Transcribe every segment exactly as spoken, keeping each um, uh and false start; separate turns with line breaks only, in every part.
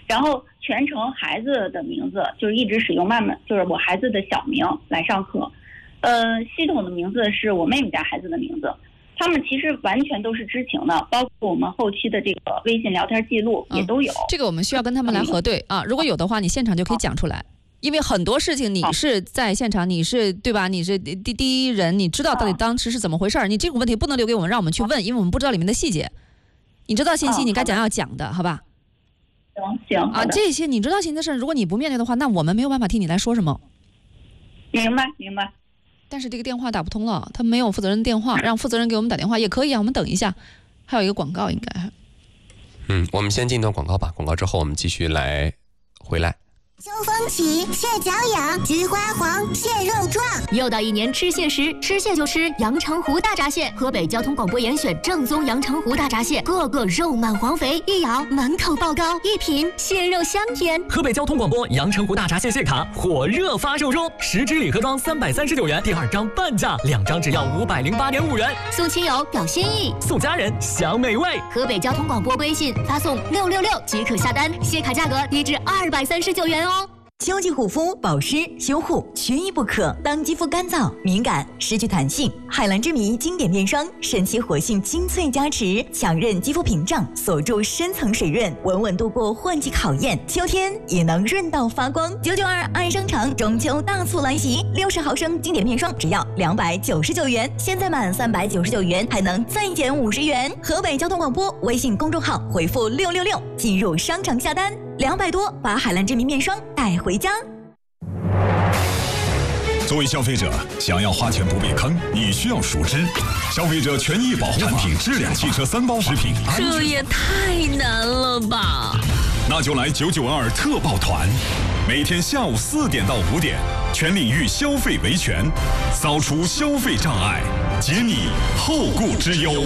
然后全程孩子的名字就是一直使用曼曼，就是我孩子的小名来上课。呃，系统的名字是我妹妹家孩子的名字。他们其实完全都是知情的，包括我们后期的这个微信聊天记录也都有。
嗯、这个我们需要跟他们来核对啊，如果有的话，你现场就可以讲出来。因为很多事情你是在现场，你是对吧？你是第第一人，你知道到底当时是怎么回事，你这个问题不能留给我们，让我们去问，因为我们不知道里面的细节。你知道信息，你该讲要讲的，好吧？
行行
啊，这些你知道信息的事，如果你不面对的话，那我们没有办法替你来说什么。
明白明白。
但是这个电话打不通了，他没有负责人的电话，让负责人给我们打电话也可以啊。我们等一下，还有一个广告应该。
嗯，我们先进一段广告吧，广告之后我们继续来回来。
秋风起，蟹脚痒，菊花黄，蟹肉壮。
又到一年吃蟹时，吃蟹就吃阳澄湖大闸蟹。河北交通广播严选正宗阳澄湖大闸蟹，个个肉满黄肥，一咬满口爆膏，一品蟹肉香甜。
河北交通广播阳澄湖大闸蟹蟹卡火热发售中，十支礼盒装三百三十九元，第二张半价，两张只要五百零八点五元。
送亲友表心意，
送家人享美味。
河北交通广播微信发送六六六即可下单，蟹卡价格低至二百三十九元哦。
秋季护肤、保湿、修护缺一不可。当肌肤干燥、敏感、失去弹性，海蓝之谜经典面霜，神奇活性精粹加持，强韧肌肤屏障，锁住深层水润，稳稳度过换季考验。秋天也能润到发光。九九二爱商场中秋大促来袭，六十毫升经典面霜只要两百九十九元，现在满三百九十九元还能再减五十元。河北交通广播微信公众号回复六六六进入商场下单。两百多，把海蓝之谜面霜带回家。
作为消费者，想要花钱不被坑，你需要熟知消费者权益保护产品质量汽车三包食品安全。
这也太难了吧！
那就来九九二特报团，每天下午四点到五点，全领域消费维权，扫除消费障碍，解你后顾之忧。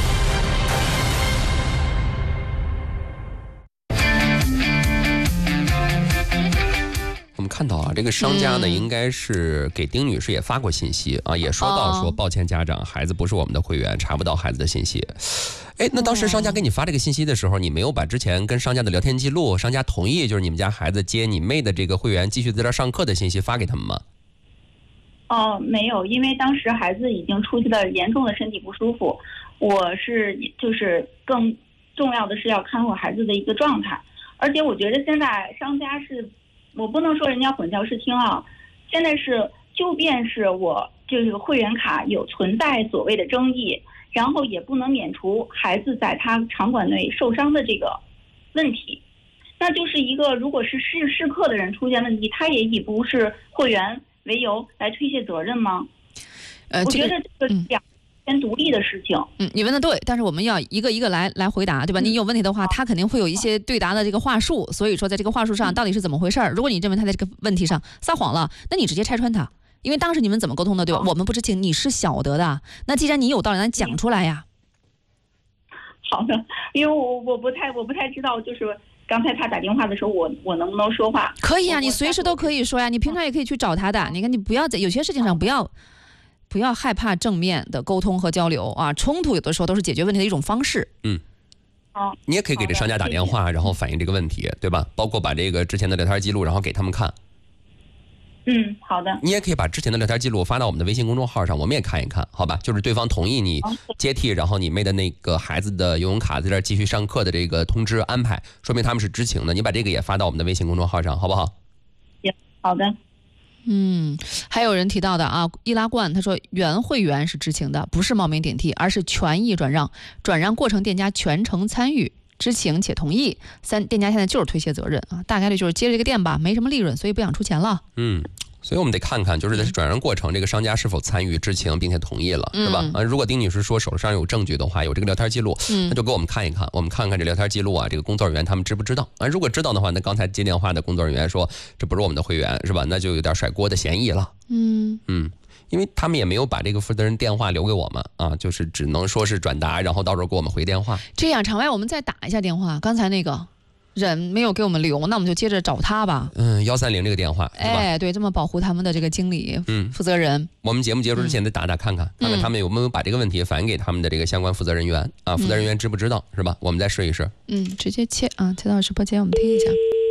我们看到啊，这个商家呢，应该是给丁女士也发过信息啊，也说到说，抱歉家长，孩子不是我们的会员，查不到孩子的信息。哎，那当时商家给你发这个信息的时候，你没有把之前跟商家的聊天记录、商家同意就是你们家孩子接你妹的这个会员继续在这上课的信息发给他们吗？
哦，没有，因为当时孩子已经出现了严重的身体不舒服，我是就是更重要的是要看护孩子的一个状态，而且我觉得现在商家是。我不能说人家混淆视听啊，现在是就便是我这个会员卡有存在所谓的争议，然后也不能免除孩子在他场馆内受伤的这个问题，那就是一个如果是试试课的人出现问题，他也以不是会员为由来推卸责任吗？呃，我觉得这个两。先独立的事情，
嗯，你问的对，但是我们要一个一个来来回答，对吧？嗯、你有问题的话，他肯定会有一些对答的这个话术，所以说在这个话术上到底是怎么回事？如果你认为他在这个问题上撒谎了，那你直接拆穿他，因为当时你们怎么沟通的，对吧？哦、我们不知情，你是晓得的。那既然你有道理，那讲出来呀。
好的，因为我我不太我不太知道，就是刚才他打电话的时候，我我能不能说话？
可以啊，你随时都可以说呀，你平常也可以去找他的。你看，你不要在有些事情上不要。不要害怕正面的沟通和交流啊，冲突有的时候都是解决问题的一种方式。
嗯，哦，你也可以给这商家打电话，然后反映这个问题，对吧？包括把这个之前的聊天记录，然后给他们看。
嗯，好的。
你也可以把之前的聊天记录发到我们的微信公众号上，我们也看一看，好吧？就是对方同意你接替，然后你妹的那个孩子的游泳卡在这儿继续上课的这个通知安排，说明他们是知情的。你把这个也发到我们的微信公众号上，好不好？
行，好的。
嗯，还有人提到的啊，易拉罐他说原会员是知情的，不是冒名点替，而是权益转让，转让过程店家全程参与，知情且同意。三，店家现在就是推卸责任啊，大概率就是接这个店吧，没什么利润，所以不想出钱了。
嗯。所以我们得看看，就是在转让过程，这个商家是否参与、知情并且同意了，是吧？啊，如果丁女士说手上有证据的话，有这个聊天记录，
嗯，
那就给我们看一看，我们看看这聊天记录啊，这个工作人员他们知不知道？啊，如果知道的话，那刚才接电话的工作人员说这不是我们的会员，是吧？那就有点甩锅的嫌疑了。
嗯
嗯，因为他们也没有把这个负责人电话留给我们啊，就是只能说是转达，然后到时候给我们回电话。
这样，场外我们再打一下电话，刚才那个。人没有给我们留，那我们就接着找他吧。
嗯，幺三零这个电话，
哎，对，这么保护他们的这个经理、嗯，负责人。
我们节目结束之前得打打看看，嗯、看看他们有没有把这个问题反映给他们的这个相关负责人员啊，负责人员知不知道、嗯、是吧？我们再试一试。
嗯，直接切啊，切到直播间，我们听一下。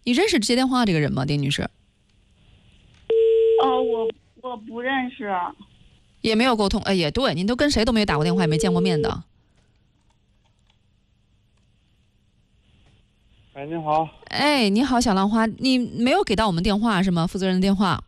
你认识接电话这个人吗，丁女士？
哦，我我不认识。
也没有沟通，哎，也对，您都跟谁都没有打过电话，也没见过面的。
哎，你好。
哎，你好，小浪花，你没有给到我们电话是吗？负责人的电话？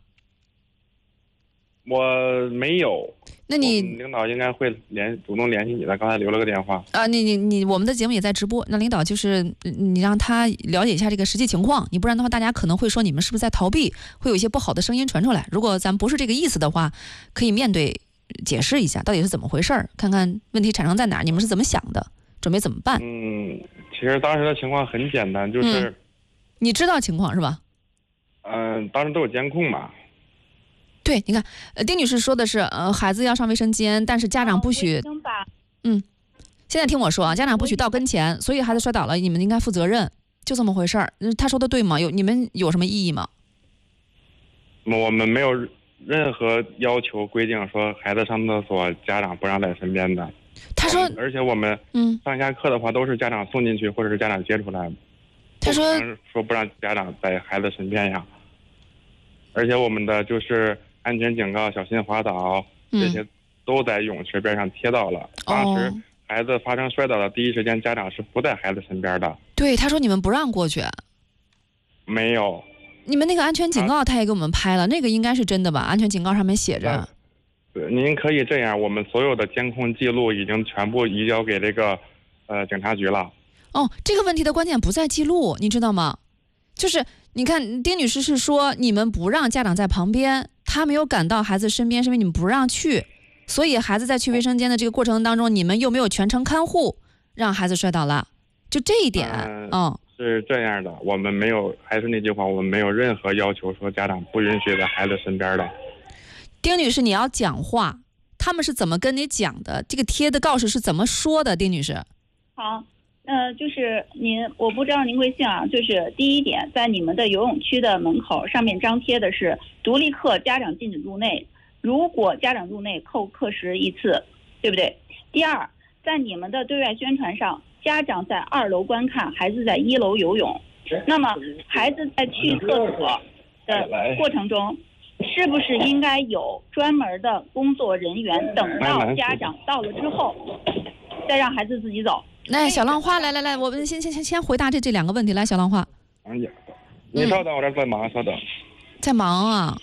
我没有。
那你
领导应该会联主动联系你的，刚才留了个电话。
啊，你你你，我们的节目也在直播，那领导就是你让他了解一下这个实际情况，你不然的话，大家可能会说你们是不是在逃避，会有一些不好的声音传出来。如果咱不是这个意思的话，可以面对解释一下到底是怎么回事儿，看看问题产生在哪儿，你们是怎么想的，准备怎么办？
嗯，其实当时的情况很简单，就是、
嗯、你知道情况是吧？
嗯、呃，当时都有监控嘛。
对，你看，呃，丁女士说的是，呃，孩子要上卫生间，但是家长不许，嗯，现在听我说啊，家长不许到跟前，所以孩子摔倒了，你们应该负责任，就这么回事儿。他说的对吗？有你们有什么异议吗？
我们没有任何要求规定说孩子上厕所家长不让在身边的。
他说，
而且我们嗯上下课的话都是家长送进去，或者是家长接出来的。
他说
说不让家长在孩子身边呀，而且我们的就是安全警告、小心滑倒这些都在泳池边上贴到了。嗯、当时孩子发生摔倒的第一时间，家长是不在孩子身边的。
对，他说你们不让过去。
没有。
你们那个安全警告他也给我们拍了，啊、那个应该是真的吧？安全警告上面写着。
对，您可以这样，我们所有的监控记录已经全部移交给这个呃警察局了。
哦，这个问题的关键不在记录，你知道吗？就是你看，丁女士是说你们不让家长在旁边，她没有赶到孩子身边，是因为你们不让去，所以孩子在去卫生间的这个过程当中，你们又没有全程看护，让孩子摔倒了，就这一点，嗯。
嗯是这样的，我们没有，还是那句话，我们没有任何要求说家长不允许在孩子身边的。
丁女士，你要讲话，他们是怎么跟你讲的？这个贴的告示是怎么说的？丁女士。
好，呃，就是您，我不知道您贵姓啊。就是第一点，在你们的游泳区的门口上面张贴的是独立课家长禁止入内，如果家长入内扣课时一次，对不对？第二，在你们的对外宣传上，家长在二楼观看，孩子在一楼游泳。那么孩子在去厕所的过程中，是不是应该有专门的工作人员等到家长到了之后，再让孩子自己走？
那小浪花，来来来，我们先先先先回答这这两个问题。来，小浪花。
哎呀，你稍等，我这在忙，稍等。
在忙啊？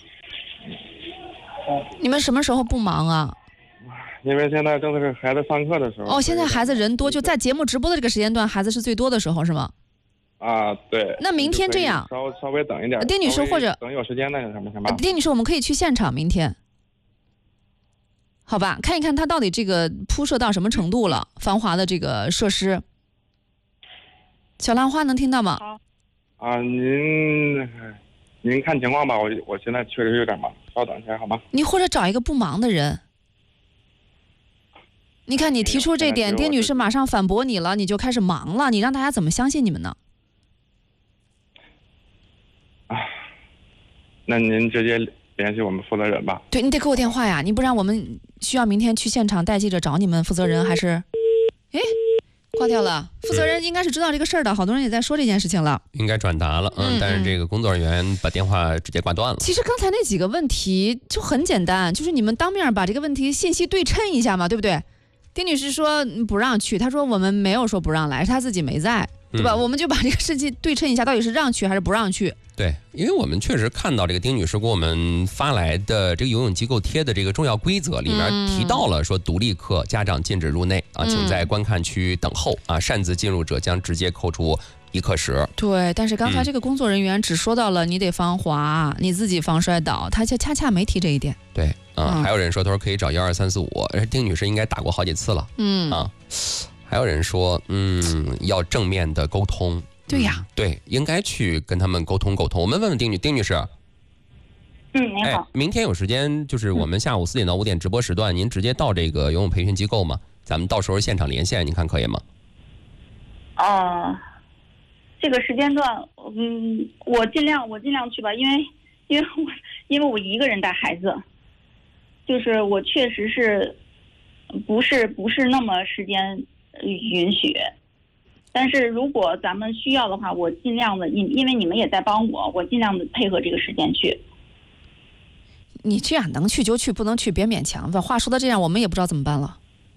你们什么时候不忙啊？
因为现在正是孩子上课的时候。
哦，现在孩子人多，就在节目直播的这个时间段，孩子是最多的时候，是吗？
啊，对。
那明天这样，
稍稍微等一点。
丁女士或者
等有时间那个什么什么。
丁女士，我们可以去现场明天，好吧？看一看它到底这个铺设到什么程度了，防滑的这个设施。小浪花能听到吗？
好。
啊，您您看情况吧，我我现在确实有点忙，稍等一下好吗？
你或者找一个不忙的人。你看，你提出这点，丁女士马上反驳你了，你就开始忙了，你让大家怎么相信你们呢？
啊，那您直接联系我们负责人吧。
对，你得给我电话呀，你不然我们需要明天去现场带记者找你们负责人，还是？哎，挂掉了。负责人应该是知道这个事儿的，好多人也在说这件事情了。
应该转达了，嗯，嗯但是这个工作人员把电话直接挂断了。
其实刚才那几个问题就很简单，就是你们当面把这个问题信息对称一下嘛，对不对？丁女士说不让去，她说我们没有说不让来，是她自己没在，对吧？嗯、我们就把这个事情对称一下，到底是让去还是不让去？
对，因为我们确实看到这个丁女士给我们发来的这个游泳机构贴的这个重要规则里面提到了说，独立课家长禁止入内啊，请在观看区等候啊，擅自进入者将直接扣除一课时。
对，但是刚才这个工作人员只说到了你得防滑，嗯、你自己防摔倒，他恰恰恰没提这一点。
对。嗯，嗯还有人说，他说可以找幺二三四五，丁女士应该打过好几次了。嗯啊，还有人说，嗯，要正面的沟通。
对呀、
嗯，对，应该去跟他们沟通沟通。我们问问丁女丁女士。
嗯，你好。
哎，明天有时间，就是我们下午四点到五点直播时段，嗯、您直接到这个游泳培训机构吗？咱们到时候现场连线，您看可以吗？
哦、呃，这个时间段，嗯，我尽量我尽量去吧，因为因为我因为我一个人带孩子。就是我确实是，不是不是那么时间允许。 但是如果咱们需要的话，我尽量的，因因为你们也在帮我，我尽量的配合这个时间去。
你这样能去就去，不能去别勉强。话说到这样，我们也不知道怎么办了。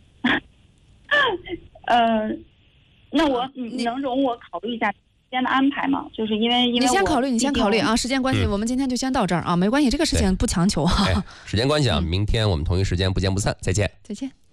呃，那我你能容我考虑一下时间的安排吗？就是因为因为
你先考虑，你先考虑啊。时间关系，
嗯、
我们今天就先到这儿啊，没关系，这个事情不强求啊。
时间关系啊，明天我们同一时间不见不散，再见。
再见。